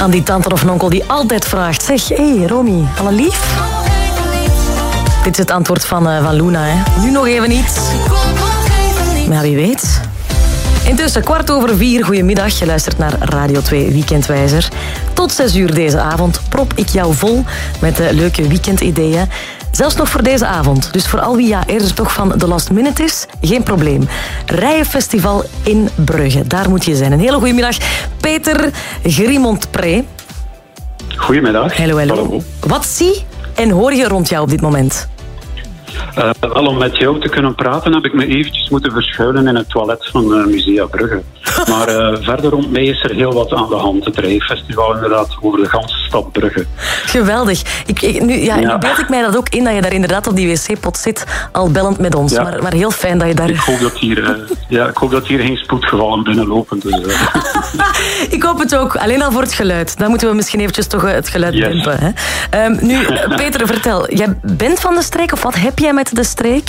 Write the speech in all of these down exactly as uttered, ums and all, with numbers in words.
Aan die tante of onkel die altijd vraagt. Zeg, hé hey, Romy, alle lief? Dit is het antwoord van, uh, van Luna. Hè. Nu nog even niet. Maar wie weet. Intussen kwart over vier, goedemiddag. Je luistert naar Radio twee Weekendwijzer. Tot zes uur deze avond prop ik jou vol met uh, leuke weekendideeën. Zelfs nog voor deze avond. Dus voor al wie ja, eerder toch van de last minute is, geen probleem. Rijenfestival in Brugge, daar moet je zijn. Een hele goede middag, Peter Grimont-Pré. Goedemiddag. Hallo, hallo. Hallo. Wat zie en hoor je rond jou op dit moment? Uh, wel, om met jou te kunnen praten heb ik me eventjes moeten verschuilen in het toilet van uh, Musea Brugge. Maar uh, verder rond mij is er heel wat aan de hand. Het Rijfestival inderdaad over de ganse stad Brugge. Geweldig. Ik, ik, nu, ja, ja. nu beeld ik mij dat ook in, dat je daar inderdaad op die wc-pot zit, al bellend met ons. Ja. Maar, maar heel fijn dat je daar... Ik hoop dat hier, uh, ja, ik hoop dat hier geen spoedgevallen binnenlopen. Dus, uh. Ik hoop het ook, alleen al voor het geluid. Dan moeten we misschien eventjes toch het geluid yes. dempen. Hè? Um, nu, Peter, vertel. Jij bent van de streek, of wat heb jij met de streek?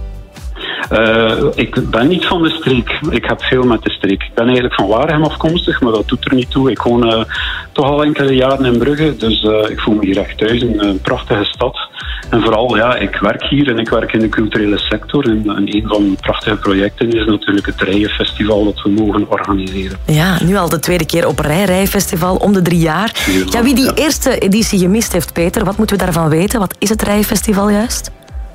Uh, ik ben niet van de streek. Ik heb veel met de streek. Ik ben eigenlijk van Waregem afkomstig, maar dat doet er niet toe. Ik woon uh, toch al enkele jaren in Brugge, dus uh, ik voel me hier echt thuis. Een, een prachtige stad. En vooral, ja, ik werk hier en ik werk in de culturele sector. En, en een van de prachtige projecten is natuurlijk het Rijenfestival dat we mogen organiseren. Ja, nu al de tweede keer op rij, Rijenfestival, om de drie jaar. Ja, wie die ja. eerste editie gemist heeft, Peter, wat moeten we daarvan weten? Wat is het Rijenfestival juist?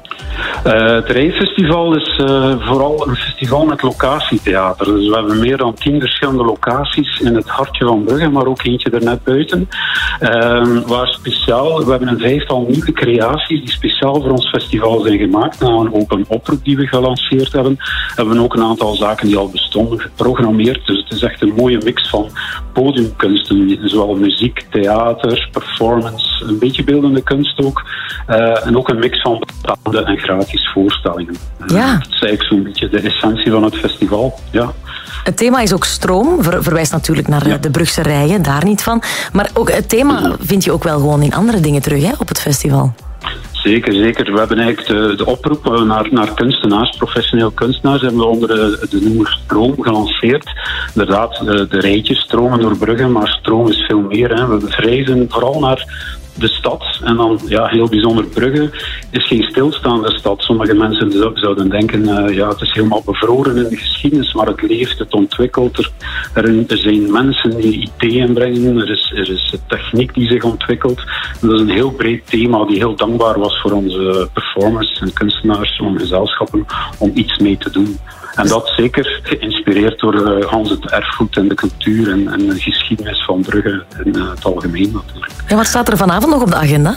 Uh, het Rijfestival is uh, vooral een festival met locatietheater. Dus we hebben meer dan tien verschillende locaties in het hartje van Brugge, maar ook eentje er net buiten. Uh, waar speciaal, we hebben een vijftal nieuwe creaties die speciaal voor ons festival zijn gemaakt. Na een open oproep die we gelanceerd hebben, hebben we ook een aantal zaken die al bestonden geprogrammeerd. Dus het is echt een mooie mix van podiumkunsten, zowel muziek, theater, performance, een beetje beeldende kunst ook. Uh, en ook een mix van betaalde en gratis voorstellingen. Ja. Dat is eigenlijk zo'n beetje de essentie van het festival. Ja. Het thema is ook stroom, Ver, verwijst natuurlijk naar ja. de Brugse rijen, daar niet van. Maar ook het thema ja. vind je ook wel gewoon in andere dingen terug, hè, op het festival. Zeker, zeker. We hebben eigenlijk de, de oproep naar, naar kunstenaars, professioneel kunstenaars, hebben we onder de, de noemer stroom gelanceerd. Inderdaad, de, de rijtjes stromen door Brugge, maar stroom is veel meer. Hè. We verwijzen vooral naar de stad. En dan, ja, heel bijzonder, Brugge is geen stilstaande stad. Sommige mensen zouden denken, uh, ja, het is helemaal bevroren in de geschiedenis, maar het leeft, het ontwikkelt. Er, er zijn mensen die ideeën brengen, er is, er is techniek die zich ontwikkelt. En dat is een heel breed thema die heel dankbaar was voor onze performers en kunstenaars, om gezelschappen, om iets mee te doen. En dat zeker geïnspireerd door uh, Hans het erfgoed en de cultuur en, en de geschiedenis van Brugge in uh, het algemeen natuurlijk. En wat staat er vanavond nog op de agenda?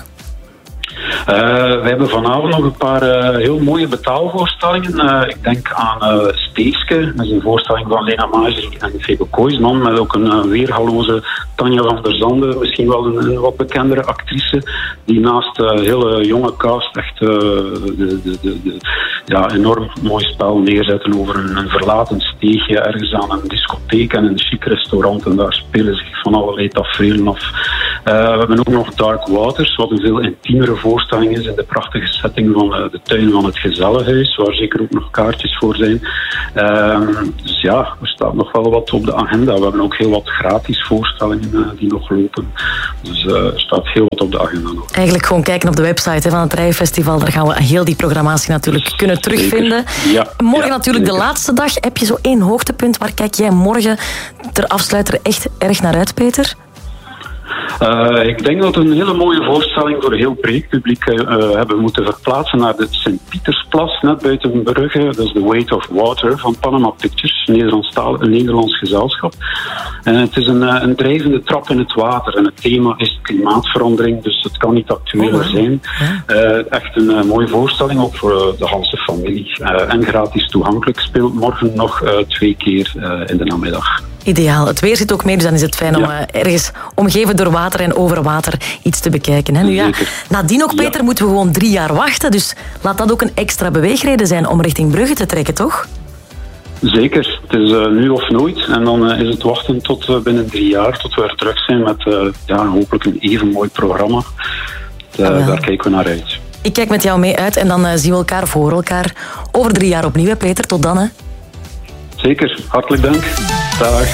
Uh, we hebben vanavond nog een paar uh, heel mooie betaalvoorstellingen. Uh, ik denk aan uh, Steeske, dat is een voorstelling van Lena Maasdijk en Febe Koisman, met ook een uh, weergaloze Tanja van der Zande, misschien wel een, een wat bekendere actrice, die naast een uh, hele jonge cast echt uh, de, de, de, de, ja, enorm mooi spel neerzetten over een, een verlaten steegje ergens aan een discotheek en een chic restaurant, en daar spelen zich van allerlei tafereelen af. Uh, we hebben ook nog Dark Waters, wat een veel intiemere voorstelling is in de prachtige setting van uh, de tuin van het Gezellenhuis, waar zeker ook nog kaartjes voor zijn. Uh, dus ja, er staat nog wel wat op de agenda. We hebben ook heel wat gratis voorstellingen uh, die nog lopen. Dus uh, er staat heel wat op de agenda nog. Eigenlijk gewoon kijken op de website hè, van het Rijenfestival. Daar gaan we heel die programmatie natuurlijk dus kunnen terugvinden. Ja, morgen ja, natuurlijk zeker. De laatste dag. Heb je zo één hoogtepunt? Waar kijk jij morgen ter afsluiter echt erg naar uit, Peter? Uh, ik denk dat we een hele mooie voorstelling voor een heel breed publiek uh, hebben moeten verplaatsen naar de Sint-Pietersplas, net buiten Brugge. Dat is The Weight of Water van Panama Pictures, een Nederlandstalig, een Nederlands gezelschap. En het is een, een drijvende trap in het water. En het thema is klimaatverandering, dus het kan niet actueler oh, zijn. Uh, echt een uh, mooie voorstelling, ook voor uh, de hele familie. Uh, en gratis toegankelijk, speelt morgen nog uh, twee keer uh, in de namiddag. Ideaal. Het weer zit ook mee, dus dan is het fijn om ja. uh, ergens omgeven door water en over water iets te bekijken. Hè? Nu, ja, nadien ook, Peter, ja. moeten we gewoon drie jaar wachten. Dus laat dat ook een extra beweegreden zijn om richting Brugge te trekken, toch? Zeker. Het is uh, nu of nooit. En dan uh, is het wachten tot uh, binnen drie jaar, tot we er terug zijn met uh, ja, hopelijk een even mooi programma. Uh, ah, daar kijken we naar uit. Ik kijk met jou mee uit en dan uh, zien we elkaar of horen elkaar over drie jaar opnieuw. Hè, Peter, tot dan. Hè. Zeker. Hartelijk dank. Dag.